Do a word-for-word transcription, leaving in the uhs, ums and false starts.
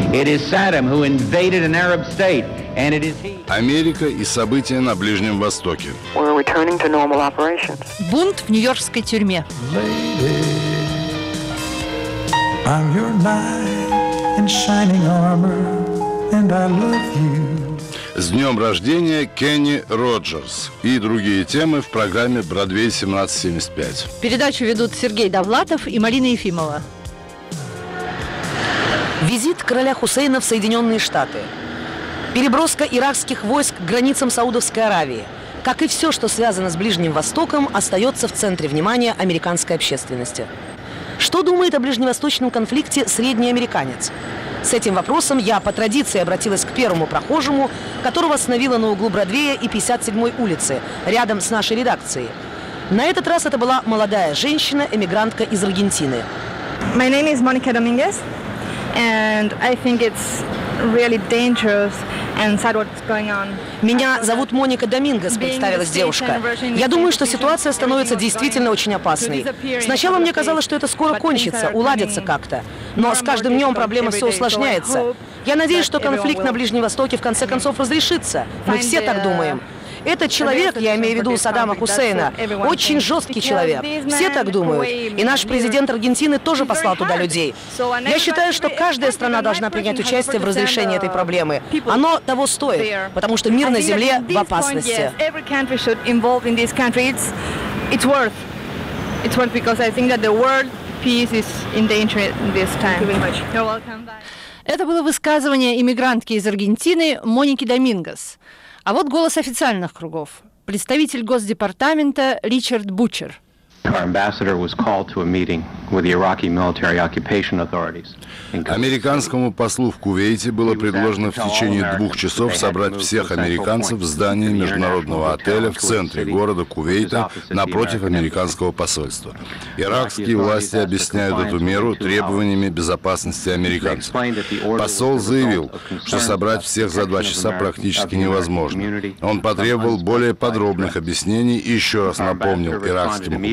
Америка и события на Ближнем Востоке. Бунт в нью-йоркской тюрьме. I'm your knight in shining armor, and I love you. С днем рождения Кенни Роджерс и другие темы в программе «Бродвей семнадцать семьдесят пять». Передачу ведут Сергей Довлатов и Марина Ефимова. Визит короля Хусейна в Соединенные Штаты. Переброска иракских войск к границам Саудовской Аравии. Как и все, что связано с Ближним Востоком, остается в центре внимания американской общественности. Что думает о ближневосточном конфликте средний американец? С этим вопросом я по традиции обратилась к первому прохожему, которого остановила на углу Бродвея и пятьдесят седьмой улицы, рядом с нашей редакцией. На этот раз это была молодая женщина, эмигрантка из Аргентины. My name is Monica Dominguez, and I think it's really dangerous and sad what's going on. Меня зовут Моника Домингес, представилась девушка. Я думаю, что ситуация становится действительно очень опасной. Сначала мне казалось, что это скоро кончится, уладится как-то. Но с каждым днем проблема все усложняется. Я надеюсь, что конфликт на Ближнем Востоке в конце концов разрешится. Мы все так думаем. Этот человек, я имею в виду Саддама Хусейна, очень жесткий человек. Все так думают. И наш президент Аргентины тоже послал туда людей. Я считаю, что каждая страна должна принять участие в разрешении этой проблемы. Оно того стоит, потому что мир на земле в опасности. Это было высказывание иммигрантки из Аргентины Моники Домингес. А вот голос официальных кругов. Представитель Госдепартамента Ричард Бучер. Американскому послу в Кувейте было предложено в течение двух часов собрать всех американцев в здании международного отеля в центре города Кувейта напротив американского посольства. Иракские власти объясняют эту меру требованиями безопасности американцев. Посол заявил, что собрать всех за два часа практически невозможно. Он потребовал более подробных объяснений и еще раз напомнил иракским